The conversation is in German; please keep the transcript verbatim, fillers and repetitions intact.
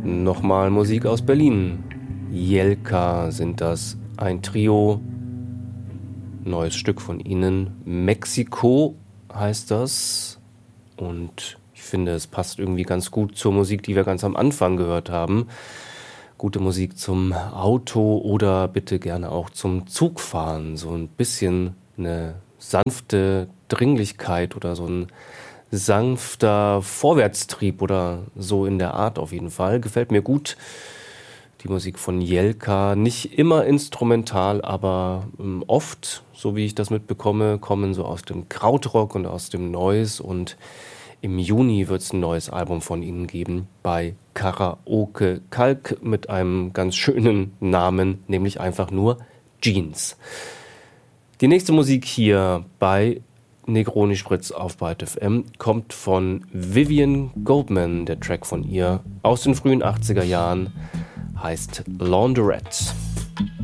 Nochmal Musik aus Berlin. Jelka sind das, ein Trio. Neues Stück von ihnen. Mexiko heißt das. Und ich finde, es passt irgendwie ganz gut zur Musik, die wir ganz am Anfang gehört haben. Gute Musik zum Auto oder bitte gerne auch zum Zugfahren. So ein bisschen eine sanfte Dringlichkeit oder so ein sanfter Vorwärtstrieb oder so in der Art auf jeden Fall. Gefällt mir gut. Die Musik von Jelka, nicht immer instrumental, aber ähm, oft, so wie ich das mitbekomme, kommen so aus dem Krautrock und aus dem Noise. Und im Juni wird es ein neues Album von ihnen geben bei Karaoke Kalk mit einem ganz schönen Namen, nämlich einfach nur Jeans. Die nächste Musik hier bei Negroni Spritz auf Byte F M kommt von Vivian Goldman, der Track von ihr aus den frühen achtziger Jahren heißt Laundrette.